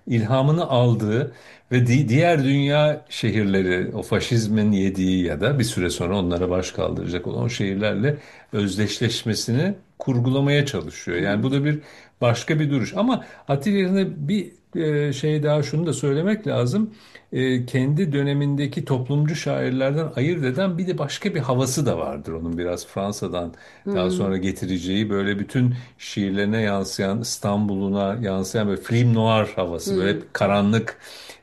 ilhamını aldığı ve diğer dünya şehirleri, o faşizmin yediği ya da bir süre sonra onlara baş kaldıracak olan o şehirlerle özdeşleşmesini kurgulamaya çalışıyor. Yani bu da bir başka bir duruş. Ama Atilla yerine bir şey daha, şunu da söylemek lazım. Kendi dönemindeki toplumcu şairlerden ayırt eden bir de başka bir havası da vardır onun, biraz Fransa'dan daha Hmm, sonra getireceği, böyle bütün şiirlerine yansıyan, İstanbul'una yansıyan böyle film noir havası, böyle hmm, hep karanlık,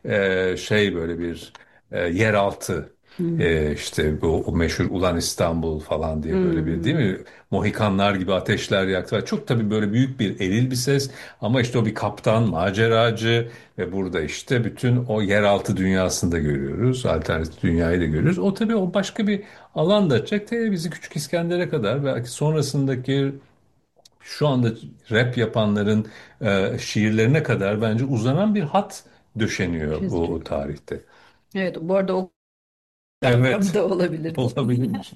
şey, böyle bir yeraltı, hmm, işte bu o meşhur Ulan İstanbul falan diye, böyle bir, değil hmm. mi? Mohikanlar gibi ateşler yaktı. Çok tabii böyle büyük bir eril bir ses, ama işte o bir kaptan, maceracı ve burada işte bütün o yeraltı dünyasını da görüyoruz. Alternatif dünyayı da görüyoruz. O tabii o başka bir alan da açacak. Bizi Küçük İskender'e kadar, belki sonrasındaki şu anda rap yapanların şiirlerine kadar bence uzanan bir hat döşeniyor bu Çizecek. tarihte. Evet, bu arada o kavram Evet, da olabilir. olabilirmiş.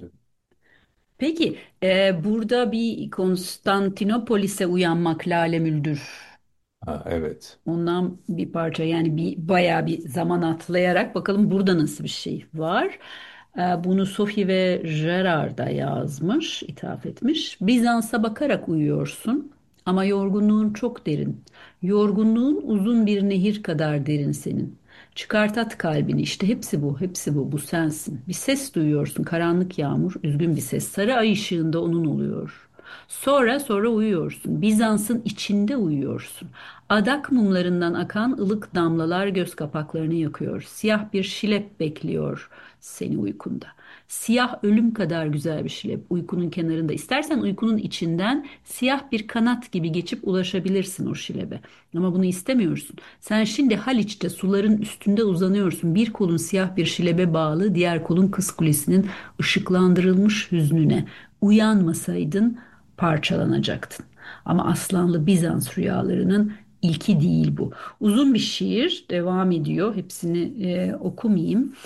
Peki, burada bir Konstantinopolis'e uyanmak Lale Müldür. Ha, evet. Ondan bir parça, yani bir bayağı bir zaman atlayarak bakalım burada nasıl bir şey var. Bunu Sophie ve Gerard da yazmış, ithaf etmiş. Bizans'a bakarak uyuyorsun ama yorgunluğun çok derin. Yorgunluğun uzun bir nehir kadar derin senin. Çıkart at kalbini, işte hepsi bu, hepsi bu, bu sensin. Bir ses duyuyorsun, karanlık yağmur, üzgün bir ses. Sarı ay ışığında onun oluyor. Sonra uyuyorsun. Bizans'ın içinde uyuyorsun. Adak mumlarından akan ılık damlalar göz kapaklarını yakıyor. Siyah bir şilep bekliyor seni uykunda. Siyah ölüm kadar güzel bir şilep uykunun kenarında. İstersen uykunun içinden siyah bir kanat gibi geçip ulaşabilirsin o şilebe. Ama bunu istemiyorsun. Sen şimdi Haliç'te suların üstünde uzanıyorsun. Bir kolun siyah bir şilebe bağlı, diğer kolun Kız Kulesi'nin ışıklandırılmış hüznüne. Uyanmasaydın parçalanacaktın. Ama aslanlı Bizans rüyalarının ilki değil bu. Uzun bir şiir devam ediyor. Hepsini okumayayım.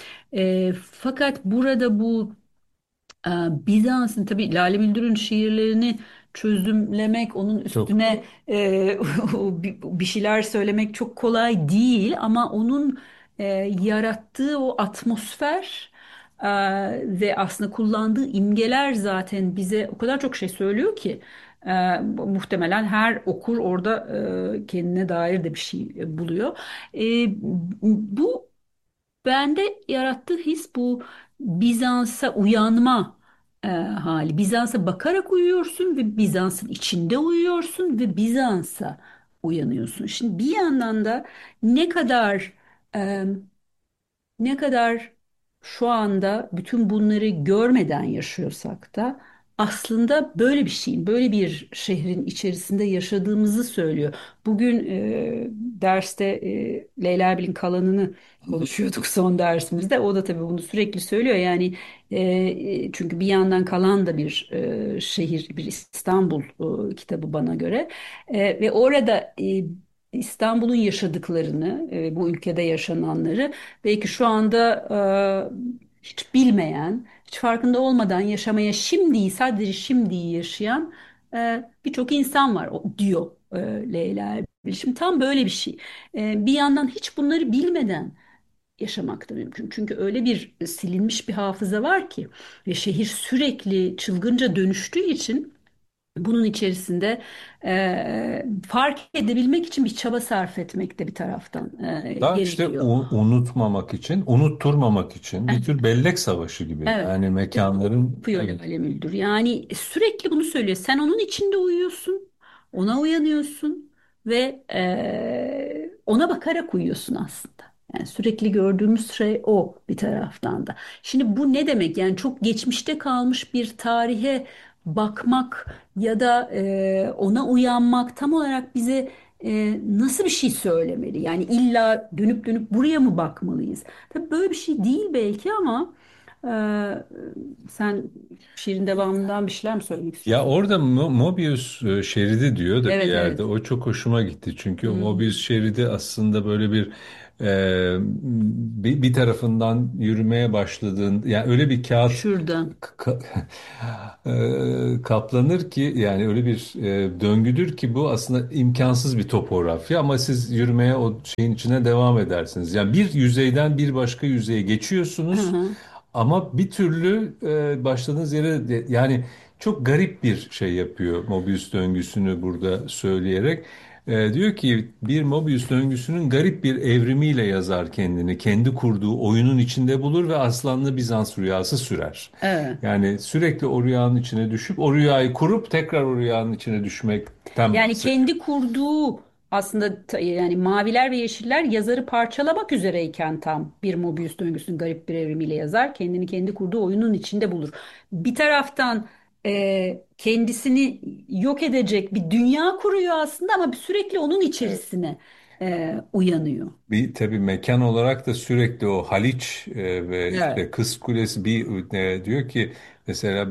Fakat burada bu e, Bizans'ın, tabii Lale Müldür'ün şiirlerini çözümlemek, onun Çok. üstüne bir şeyler söylemek çok kolay değil, ama onun e, yarattığı o atmosfer e, ve aslında kullandığı imgeler zaten bize o kadar çok şey söylüyor ki muhtemelen her okur orada kendine dair de bir şey buluyor. E, Bu bende yarattığı his bu Bizans'a uyanma hali. Bizans'a bakarak uyuyorsun ve Bizans'ın içinde uyuyorsun ve Bizans'a uyanıyorsun. Şimdi bir yandan da ne kadar e, ne kadar şu anda bütün bunları görmeden yaşıyorsak da aslında böyle bir şeyin, böyle bir şehrin içerisinde yaşadığımızı söylüyor. Bugün derste Leyla Erbil'in kalanını konuşuyorduk son dersimizde. O da tabii bunu sürekli söylüyor. Yani çünkü bir yandan kalan da bir şehir, bir İstanbul kitabı bana göre. Ve orada İstanbul'un yaşadıklarını, bu ülkede yaşananları belki şu anda hiç bilmeyen, hiç farkında olmadan yaşamaya, şimdiyi, sadece şimdiyi yaşayan birçok insan var diyor Leyla Erbil. Şimdi tam böyle bir şey. Bir yandan hiç bunları bilmeden yaşamak da mümkün. Çünkü öyle bir silinmiş bir hafıza var ki ve şehir sürekli çılgınca dönüştüğü için bunun içerisinde fark edebilmek için bir çaba sarf etmek de bir taraftan Daha işte gerekiyor. unutmamak için, unutturmamak için bir tür bellek savaşı gibi. Evet. Yani mekanların, Yapıyor evet. Lale Müldür. Yani sürekli bunu söylüyor. Sen onun içinde uyuyorsun, ona uyanıyorsun ve ona bakarak uyuyorsun aslında. Yani sürekli gördüğümüz şey o bir taraftan da. Şimdi bu ne demek? Yani çok geçmişte kalmış bir tarihe bakmak ya da ona uyanmak tam olarak bize nasıl bir şey söylemeli? Yani illa dönüp dönüp buraya mı bakmalıyız? Tabii böyle bir şey değil belki, ama Sen şiirin devamından bir şeyler mi söylemek Ya istiyorsun? orada Mobius şeridi diyor da bir Evet, yerde, evet. o çok hoşuma gitti. Çünkü o Mobius Hmm. şeridi aslında böyle bir tarafından yürümeye başladığın, yani öyle bir kağıt Şuradan. ka- kaplanır ki, yani öyle bir döngüdür ki bu aslında imkansız bir topografya, ama siz yürümeye o şeyin içine devam edersiniz. Yani bir yüzeyden bir başka yüzeye Hı geçiyorsunuz hı. ama bir türlü başladığınız yere yani çok garip bir şey yapıyor Mobius döngüsünü burada söyleyerek. Diyor ki bir Mobius döngüsünün garip bir evrimiyle yazar kendini. Kendi kurduğu oyunun içinde bulur ve aslanlı Bizans rüyası sürer. Evet. Yani sürekli o rüyanın içine düşüp o rüyayı kurup tekrar o rüyanın içine düşmekten Yani bahsediyor. kendi kurduğu aslında yani maviler ve yeşiller yazarı parçalamak üzereyken tam bir Mobius döngüsünün garip bir evrimiyle yazar. Kendini kendi kurduğu oyunun içinde bulur. Bir taraftan kendisini yok edecek bir dünya kuruyor aslında ama sürekli onun içerisine uyanıyor. Bir tabii mekan olarak da sürekli o Haliç ve Evet. işte Kız Kulesi, diyor ki mesela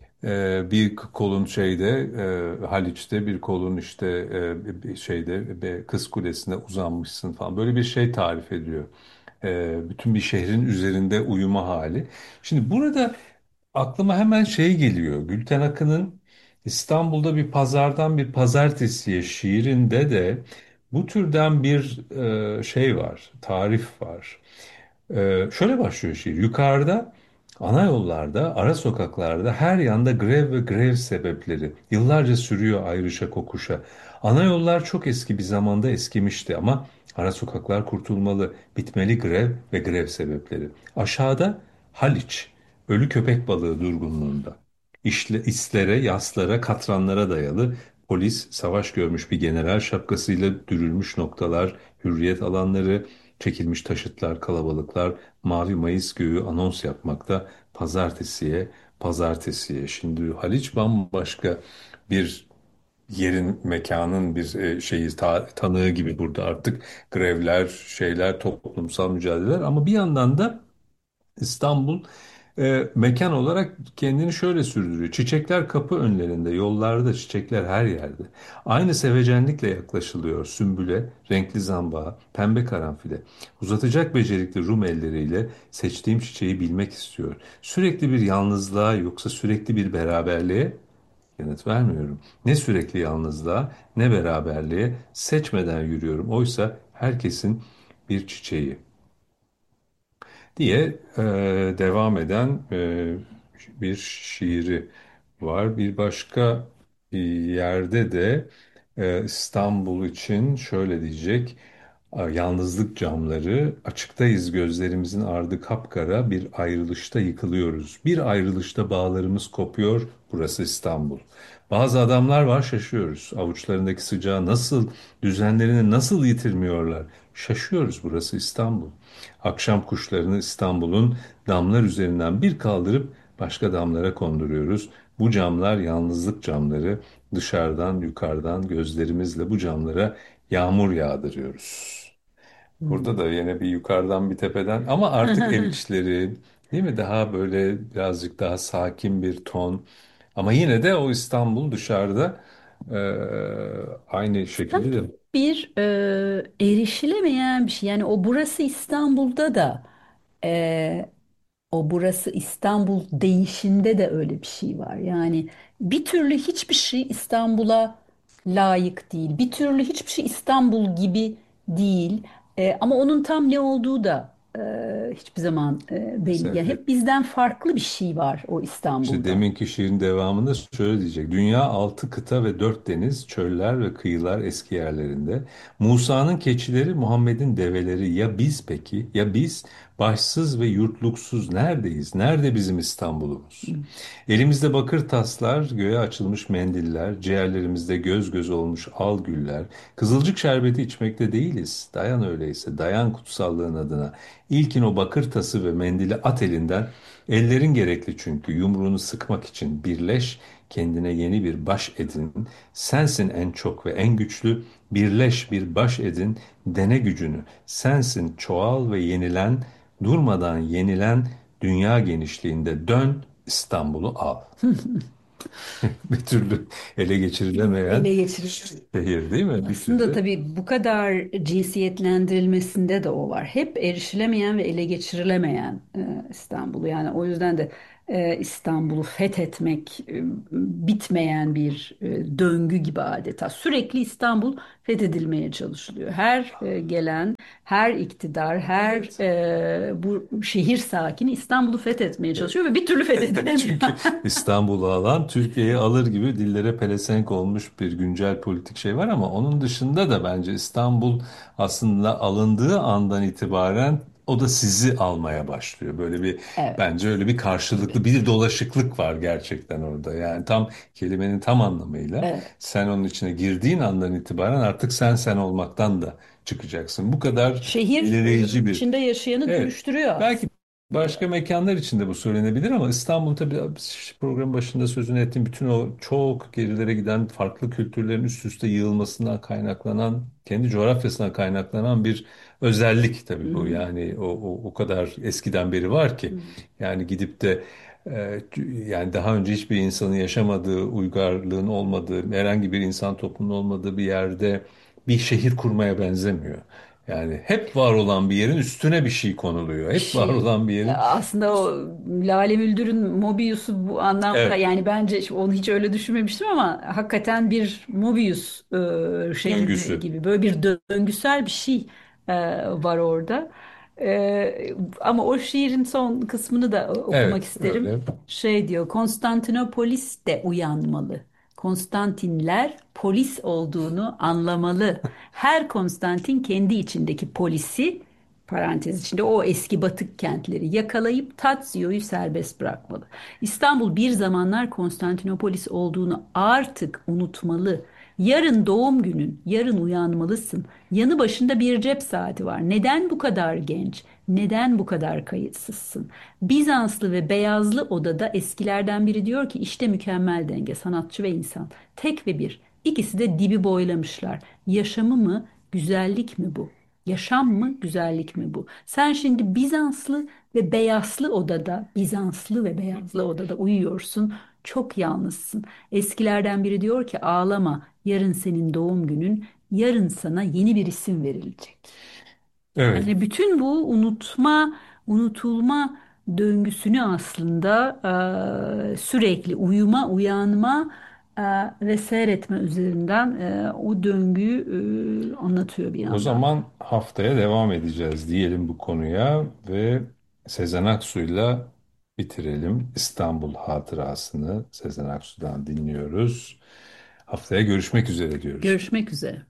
bir kolun şeyde Haliç'te, bir kolun işte bir şeyde Kız Kulesi'ne uzanmışsın falan, böyle bir şey tarif ediyor. Bütün bir şehrin üzerinde uyuma hali. Şimdi burada aklıma hemen şey geliyor. Gülten Akın'ın İstanbul'da bir pazardan bir pazartesiye şiirinde de bu türden bir şey var, tarif var. Şöyle başlıyor şiir. Yukarıda, ana yollarda, ara sokaklarda, her yanda grev ve grev sebepleri. Yıllarca sürüyor ayrışa kokuşa. Ana yollar çok eski bir zamanda eskimişti ama ara sokaklar kurtulmalı. Bitmeli grev ve grev sebepleri. Aşağıda Haliç, ölü köpek balığı durgunluğunda. İslere, yaslara, katranlara dayalı polis, savaş görmüş bir general şapkasıyla dürülmüş noktalar, hürriyet alanları, çekilmiş taşıtlar, kalabalıklar, Mavi Mayıs göğü anons yapmakta. Pazartesiye, pazartesiye. Şimdi Haliç bambaşka bir yerin, mekanın bir tanığı gibi burada artık grevler, şeyler, toplumsal mücadeleler, ama bir yandan da İstanbul mekan olarak kendini şöyle sürdürüyor. Çiçekler kapı önlerinde, yollarda çiçekler her yerde. Aynı sevecenlikle yaklaşılıyor sümbüle, renkli zambağa, pembe karanfile. Uzatacak becerikli Rum elleriyle seçtiğim çiçeği bilmek istiyor. Sürekli bir yalnızlığa, yoksa sürekli bir beraberliğe yanıt vermiyorum. Ne sürekli yalnızlığa, ne beraberliğe seçmeden yürüyorum. Oysa herkesin bir çiçeği diye devam eden bir şiiri var. Bir başka yerde de İstanbul için şöyle diyecek. Yalnızlık camları, açıktayız, gözlerimizin ardı kapkara, bir ayrılışta yıkılıyoruz. Bir ayrılışta bağlarımız kopuyor, burası İstanbul. Bazı adamlar var, şaşıyoruz. Avuçlarındaki sıcağı nasıl, düzenlerini nasıl yitirmiyorlar? Şaşıyoruz, burası İstanbul. Akşam kuşlarını İstanbul'un damlar üzerinden bir kaldırıp başka damlara konduruyoruz. Bu camlar yalnızlık camları. Dışarıdan, yukarıdan gözlerimizle bu camlara yağmur yağdırıyoruz. Burada Hmm. da yine bir yukarıdan, bir tepeden, ama artık ev içleri, değil mi? Daha böyle birazcık daha sakin bir ton. Ama yine de o İstanbul dışarıda aynı şekilde Sanki de. bir erişilemeyen bir şey. Yani o burası İstanbul'da da o burası İstanbul değişinde de öyle bir şey var. Yani bir türlü hiçbir şey İstanbul'a layık değil. Bir türlü hiçbir şey İstanbul gibi değil. Ama onun tam ne olduğu da hiçbir zaman belli. Mesela Yani hep bizden farklı bir şey var o İşte İstanbul'da. deminki şiirin devamında şöyle diyecek. Dünya altı kıta ve dört deniz, çöller ve kıyılar eski yerlerinde. Musa'nın keçileri, Muhammed'in develeri. Ya biz peki? Ya biz başsız ve yurtluksuz neredeyiz? Nerede bizim İstanbul'umuz? Elimizde bakır taslar, göğe açılmış mendiller, ciğerlerimizde göz göz olmuş al güller. Kızılcık şerbeti içmekte değiliz. Dayan öyleyse, dayan kutsallığın adına. İlkin o bakır tası ve mendili at elinden. Ellerin gerekli çünkü yumruğunu sıkmak için birleş, kendine yeni bir baş edin. Sensin en çok ve en güçlü, birleş bir baş edin, dene gücünü. Sensin çoğal ve yenilen, durmadan yenilen, dünya genişliğinde dön, İstanbul'u al. Bir türlü ele geçirilemeyen Ele geçirir. şehir değil mi? Bir Aslında türlü. tabii bu kadar cinsiyetlendirilmesinde de o var. Hep erişilemeyen ve ele geçirilemeyen İstanbul'u. Yani o yüzden de İstanbul'u fethetmek bitmeyen bir döngü gibi adeta. Sürekli İstanbul fethedilmeye çalışılıyor. Her gelen, her iktidar, her bu şehir sakini İstanbul'u fethetmeye çalışıyor ve bir türlü fethedilemiyor. Çünkü İstanbul'u alan Türkiye'yi alır gibi dillere pelesenk olmuş bir güncel politik şey var ama onun dışında da bence İstanbul aslında alındığı andan itibaren o da sizi almaya başlıyor. Böyle bir Evet, bence öyle bir karşılıklı bir dolaşıklık var gerçekten orada. Yani tam kelimenin tam anlamıyla evet. sen onun içine girdiğin andan itibaren artık sen olmaktan da çıkacaksın. Bu kadar Şehir belirleyici bir. içinde yaşayanı Evet. dönüştürüyor Belki aslında. başka mekanlar için de bu söylenebilir ama İstanbul tabii programın başında sözünü ettiğim bütün o çok gerilere giden farklı kültürlerin üst üste yığılmasından kaynaklanan, kendi coğrafyasına kaynaklanan bir özellik Hı tabii bu. hı. Yani o kadar eskiden beri var Hı ki. hı. Yani gidip de yani daha önce hiçbir insanın yaşamadığı, uygarlığın olmadığı, herhangi bir insan toplumunun olmadığı bir yerde bir şehir kurmaya benzemiyor. Yani hep var olan bir yerin üstüne bir şey konuluyor. Hep var Şey, olan bir yerin. aslında o Lale Müldür'ün Mobius'u bu anlamda, Evet, yani bence onu hiç öyle düşünmemiştim ama hakikaten bir Mobius şehri döngüsü. gibi böyle bir döngüsel bir şey var orada. Ama o şiirin son kısmını da okumak Evet, isterim. öyle. Şey diyor, Konstantinopolis de uyanmalı. Konstantinler polis olduğunu anlamalı. Her Konstantin kendi içindeki polisi, parantez içinde o eski batık kentleri yakalayıp Tatsio'yu serbest bırakmalı. İstanbul bir zamanlar Konstantinopolis olduğunu artık unutmalı. Yarın doğum günün, yarın uyanmalısın. Yanı başında bir cep saati var. Neden bu kadar genç? Neden bu kadar kayıtsızsın? Bizanslı ve beyazlı odada eskilerden biri diyor ki işte mükemmel denge, sanatçı ve insan. Tek ve bir. İkisi de dibi boylamışlar. Yaşamı mı, güzellik mi bu? Yaşam mı, güzellik mi bu? Sen şimdi Bizanslı ve beyazlı odada uyuyorsun. Çok yalnızsın. Eskilerden biri diyor ki ağlama. Yarın senin doğum günün. Yarın sana yeni bir isim verilecek. Evet. Yani bütün bu unutulma döngüsünü aslında sürekli uyuma, uyanma ve seyretme üzerinden o döngüyü anlatıyor bir O yandan. zaman haftaya devam edeceğiz diyelim bu konuya ve Sezen Aksu'yla bitirelim. İstanbul Hatırası'nı Sezen Aksu'dan dinliyoruz. Haftaya görüşmek üzere diyoruz. Görüşmek üzere.